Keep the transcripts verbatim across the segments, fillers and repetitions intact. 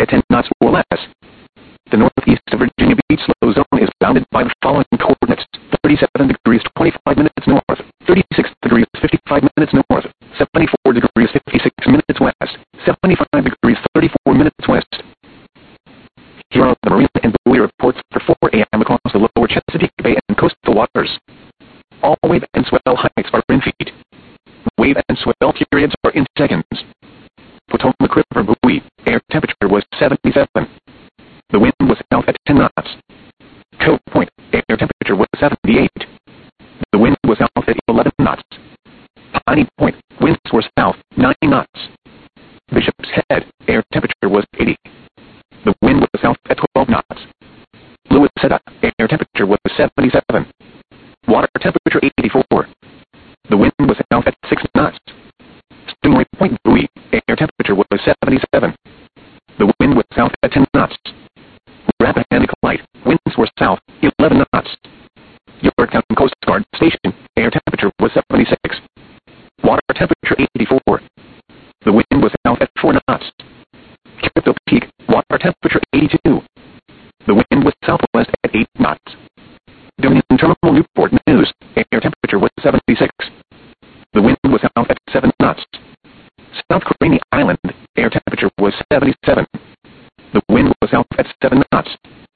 at ten knots or less. The northeast of Virginia Beach low zone is bounded by the following coordinates: thirty-seven degrees twenty-five minutes north, thirty-six degrees fifty-five minutes north, seventy-four degrees fifty-six minutes west, seventy-five degrees thirty-four minutes west. Here are the marine and buoy reports for four A M across the lower Chesapeake Bay and coastal waters. All wave and swell heights are in feet. Wave and swell periods are in seconds. Potomac River buoy, air temperature was seventy-seven. The wind was south at ten knots. Cove Point, air temperature was seventy-eight. The wind was south at eleven knots. Piney Point, winds were south, nine knots. Bishop's Head, air temperature was eighty. The wind was south at twelve knots. Louisetta, air temperature was seventy-seven. Water temperature eighty-four. The wind was south at six knots. Stingray Point buoy, air temperature was seventy-seven. The wind was south at ten knots. Rappahannock Light, winds were south, eleven knots. Yorktown Coast Guard Station, air temperature was seventy-six. Water temperature eighty-four. The wind was south at four knots. Crypto Peak, water temperature eighty-two. The wind was southwest at eight knots. Dominion Terminal Newport News, air temperature was seventy-six. The wind was south at seven knots. South Caraney Island, air temperature was seventy-seven. The wind was south at seven knots.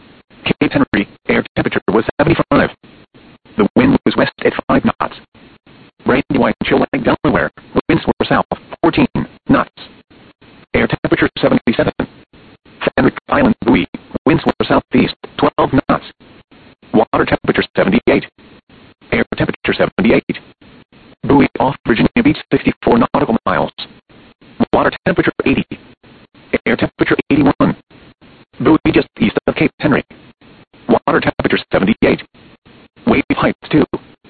Cape Henry, air temperature was seventy-five. The wind was west at five knots. Brandywine Chill Lake, Delaware, winds were south, fourteen knots. Air temperature seventy-seven. Fenwick Island buoy, winds were southeast, twelve knots. Water temperature seventy-eight. Air temperature seventy-eight. Buoy off Virginia Beach, sixty-four nautical miles. Water temperature eighty. Air temperature eighty-one. Buoy just east of Cape Henry. Water temperature seventy-eight. Wave height two.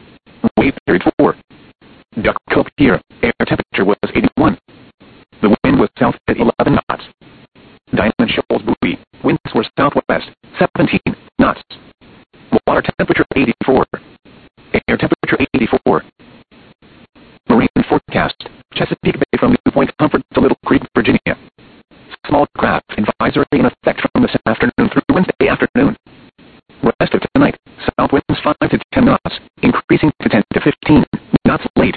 Wave period four. Duck Cove Pier, air temperature was eighty-one. The wind was south at eleven knots. Diamond Shoals buoy, winds were southwest, seventeen knots. Water temperature eighty-four. Air temperature eighty-four. Marine forecast, Chesapeake Bay from New Point Comfort to Little Creek, Virginia. Small craft advisory in effect from this afternoon through Wednesday afternoon. Rest of tonight, south winds five to ten knots, increasing to ten to fifteen knots late.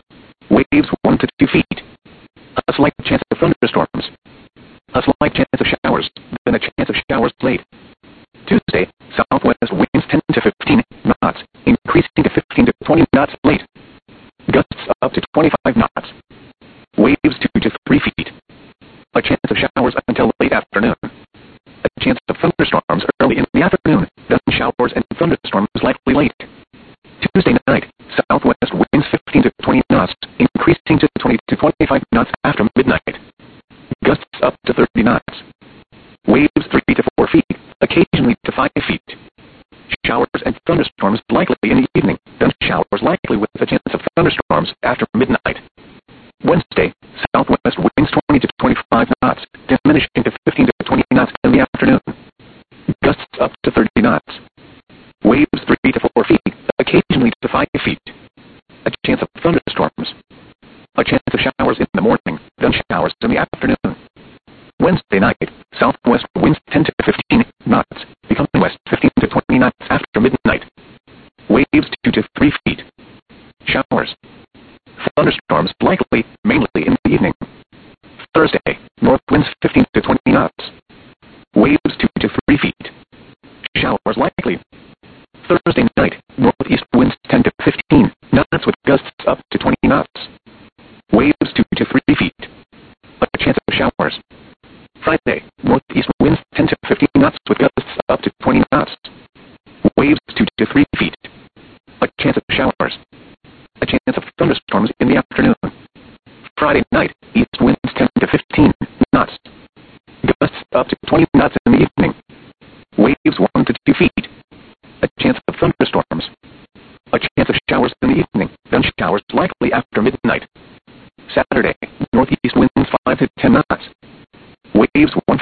Waves one to two feet. A slight chance of thunderstorms. A slight chance of showers, then a chance of showers late. Tuesday, southwest winds ten to fifteen knots, increasing to fifteen to twenty knots late. Gusts up to twenty-five knots. Waves two to three feet. A chance of showers until late afternoon. A chance of thunderstorms early in the afternoon, then showers and thunderstorms likely late. Tuesday night, southwest winds fifteen to twenty knots, increasing to twenty to twenty-five knots after midnight. Gusts up to thirty knots. Waves three to four feet, occasionally to five feet. Showers and thunderstorms likely in the evening, then showers likely with a chance of thunderstorms after midnight. Wednesday, southwest winds twenty to twenty-five knots, diminishing to fifteen to twenty knots in the afternoon. Gusts up to thirty knots. Waves three to four feet, occasionally to five feet. A chance of thunderstorms. A chance of showers in the morning, then showers in the afternoon. Wednesday night, southwest winds ten to fifteen knots, becoming west fifteen to twenty knots after midnight. Waves two to three feet. Showers. Thunderstorms likely, mainly in the evening. Thursday, north winds fifteen to twenty knots. Waves two to three feet. Showers likely. Thursday night, northeast winds ten to fifteen knots with gusts up to twenty knots. Waves two to three feet. A chance of showers. Friday, northeast winds ten to fifteen knots with gusts up to twenty knots. Waves two to three feet. A chance of showers. A chance of thunderstorms in the afternoon. Friday night, east winds ten to fifteen knots. Gusts up to twenty knots in the evening. Waves one to two feet. A chance of thunderstorms. A chance of showers in the evening, then showers likely after midnight. Saturday, northeast winds five to ten knots. Waves one